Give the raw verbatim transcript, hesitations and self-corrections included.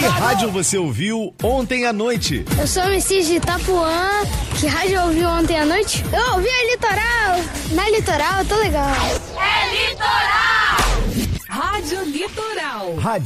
rádio você ouviu ontem à noite? Eu sou o Messias de Itapuã. Que rádio eu ouvi ontem à noite? Eu ouvi a Litoral. Na Litoral, tô legal.